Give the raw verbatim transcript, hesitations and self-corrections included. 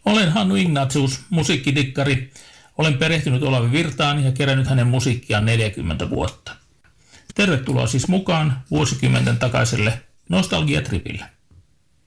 Olen Hannu Ignatius, musiikkidikkari. Olen perehtynyt Olavi Virtaan ja kerännyt hänen musiikkiaan neljäkymmentä vuotta. Tervetuloa siis mukaan vuosikymmenten takaiselle nostalgiatripille.